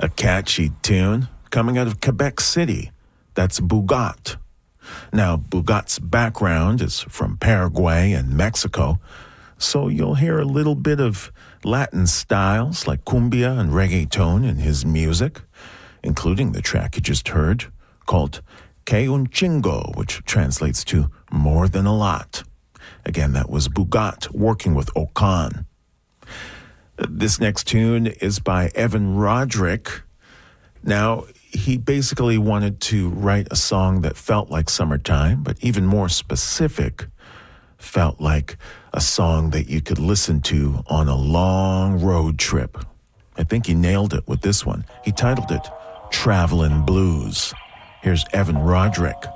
A catchy tune coming out of Quebec City. That's Boogot. Now, Boogot's background is from Paraguay and Mexico, so you'll hear a little bit of Latin styles like cumbia and reggaeton in his music, including the track you just heard called Que un chingo, which translates to more than a lot. Again, that was Boogot working with Okan. This next tune is by Evan Roderick. Now, he basically wanted to write a song that felt like summertime, but even more specific, felt like a song that you could listen to on a long road trip. I think he nailed it with this one. He titled it Travelin' Blues. Here's Evan Roderick.